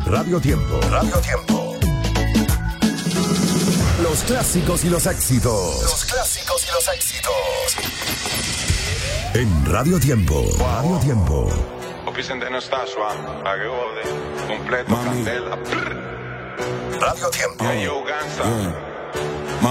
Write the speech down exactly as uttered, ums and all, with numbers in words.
Radio Tiempo. Radio Tiempo. Los clásicos y los éxitos. Los clásicos y los éxitos. En Radio Tiempo. Radio Tiempo. Vicente no está suave, agode, completo, candela. Radio Tiempo. Hey, yo, Gansa. Yeah.